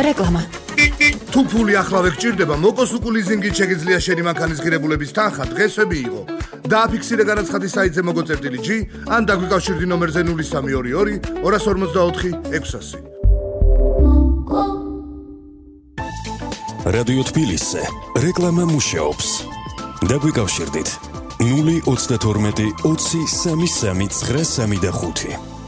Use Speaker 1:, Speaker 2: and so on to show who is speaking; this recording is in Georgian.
Speaker 1: რეკლამა.
Speaker 2: თუ ფული ახლავე გჭირდება, მოკოსუკუ ლიზინგით შეგიძლია შენი მანქანის ღირებულების თანხა დღესები იყო. დააფიქსირე განაცხადის საიტზე მოგოწერტილი G, ან დაგვიკავშირდი ნომერზე 0322 254 600.
Speaker 3: რადიო თბილისზე რეკლამა მუშაობს. დაგვიკავშირდით 032 20 33 935.